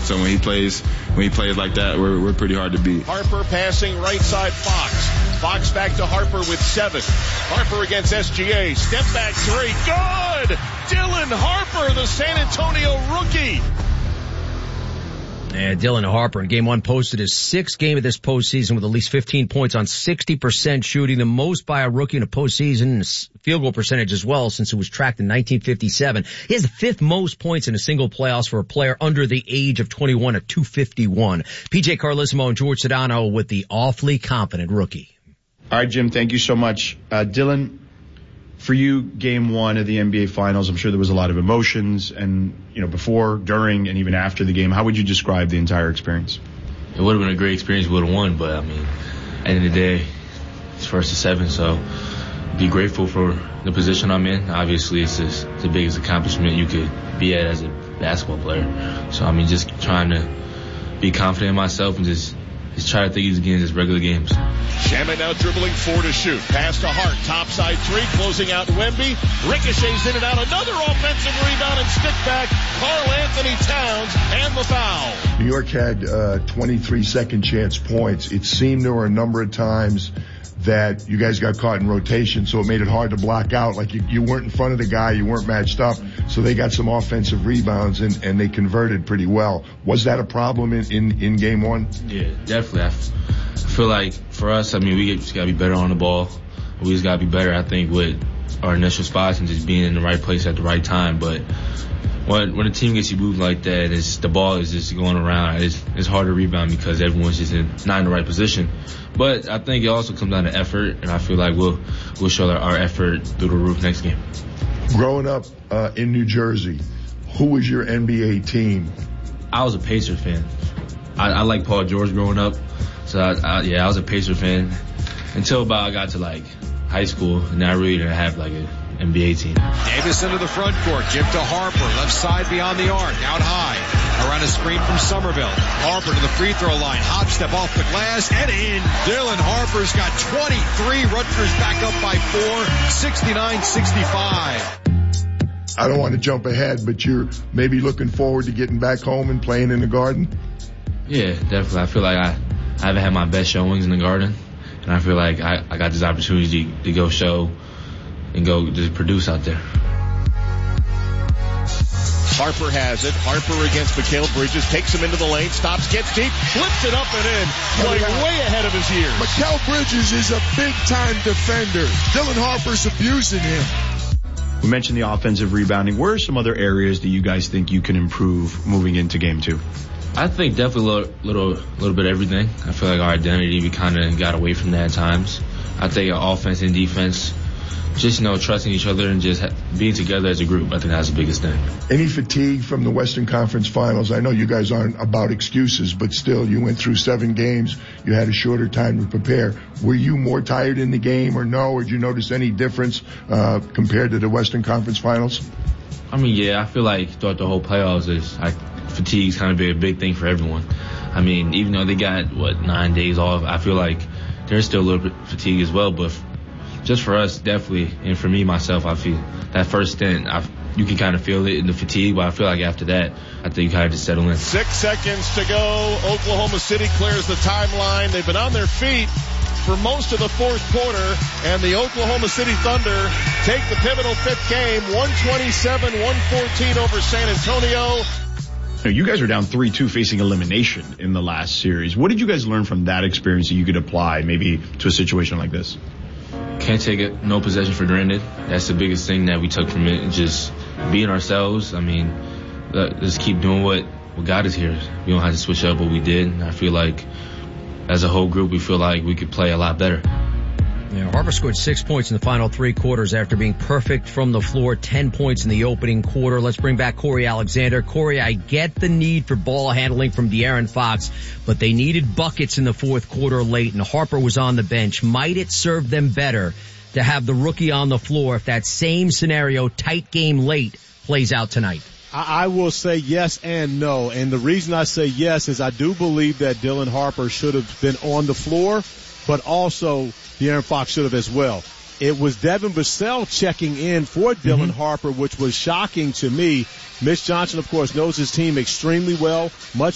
So when he plays like that, we're pretty hard to beat. Harper passing right side Fox. Fox back to Harper with 7. Harper against SGA. Step back 3. Good! Dylan Harper, the San Antonio rookie. Yeah, Dylan Harper in game 1 posted his 6th game of this postseason with at least 15 points on 60% shooting, the most by a rookie in a postseason, field goal percentage as well since it was tracked in 1957. He has the 5th most points in a single playoffs for a player under the age of 21 at 251. PJ Carlissimo and George Sedano with the awfully confident rookie. All right, Jim, thank you so much. Dylan, for you, game 1 of the NBA Finals, I'm sure there was a lot of emotions and, before, during, and even after the game. How would you describe the entire experience? It would have been a great experience if we would have won, but, at the end of the day, it's 1st to 7, so be grateful for the position I'm in. Obviously, it's the biggest accomplishment you could be at as a basketball player. So, just trying to be confident in myself and just try to think of these games as regular games. Shaman now dribbling 4 to shoot. Pass to Hart. Topside 3. Closing out Wemby. Ricochets in and out. Another offensive rebound and stick back. Karl Anthony Towns and the foul. New York had 23 second chance points. It seemed there were a number of times that you guys got caught in rotation, so it made it hard to block out. Like you weren't in front of the guy, you weren't matched up, so they got some offensive rebounds and they converted pretty well. Was that a problem in game 1? Yeah, definitely. I feel like for us, we just gotta be better on the ball. We just gotta be better, I think, with our initial spots and just being in the right place at the right time. But when a team gets you moved like that, the ball is just going around. It's hard to rebound because everyone's just not in the right position. But I think it also comes down to effort, and I feel like we'll show our effort through the roof next game. Growing up in New Jersey, who was your NBA team? I was a Pacers fan. I liked Paul George growing up, so I was a Pacers fan until about I got to high school, and I really didn't have an NBA team. Davis into the front court. Give to Harper. Left side beyond the arc. Out high. Around a screen from Somerville. Harper to the free throw line. Hop step off the glass and in. Dylan Harper's got 23. Rutgers back up by 4. 69-65. I don't want to jump ahead, but you're maybe looking forward to getting back home and playing in the Garden? Yeah, definitely. I feel like I haven't had my best showings in the Garden, and I feel like I got this opportunity to go show and go just produce out there. Harper has it. Harper against Mikal Bridges. Takes him into the lane. Stops, gets deep. Flips it up and in. Playing way ahead of his years. Mikal Bridges is a big-time defender. Dylan Harper's abusing him. We mentioned the offensive rebounding. Where are some other areas that you guys think you can improve moving into game 2? I think definitely a little bit of everything. I feel like our identity, we kind of got away from that at times. I think our offense and defense, just, trusting each other and just being together as a group, I think that's the biggest thing. Any fatigue from the Western Conference Finals? I know you guys aren't about excuses, but still, you went through 7 games. You had a shorter time to prepare. Were you more tired in the game or no? Or did you notice any difference compared to the Western Conference Finals? Yeah, I feel like throughout the whole playoffs, fatigue's kind of been a big thing for everyone. Even though they got, 9 days off, I feel like there's still a little bit of fatigue as well, but just for us, definitely, and for me, myself, I feel that first stint, you can kind of feel it in the fatigue, but I feel like after that, I think you kind of just settle in. 6 seconds to go. Oklahoma City clears the timeline. They've been on their feet for most of the 4th quarter, and the Oklahoma City Thunder take the pivotal 5th game, 127-114 over San Antonio. You guys are down 3-2 facing elimination in the last series. What did you guys learn from that experience that you could apply maybe to a situation like this? Can't take no possession for granted. That's the biggest thing that we took from it. Just being ourselves. Just keep doing what got us here. We don't have to switch up what we did. And I feel like as a whole group, we feel like we could play a lot better. Yeah, Harper scored 6 points in the final 3 quarters after being perfect from the floor, 10 points in the opening quarter. Let's bring back Corey Alexander. Corey, I get the need for ball handling from De'Aaron Fox, but they needed buckets in the 4th quarter late, and Harper was on the bench. Might it serve them better to have the rookie on the floor if that same scenario, tight game late, plays out tonight? I will say yes and no, and the reason I say yes is I do believe that Dylan Harper should have been on the floor, but also De'Aaron Fox should have as well. It was Devin Vassell checking in for Dylan Harper, which was shocking to me. Mitch Johnson, of course, knows his team extremely well, much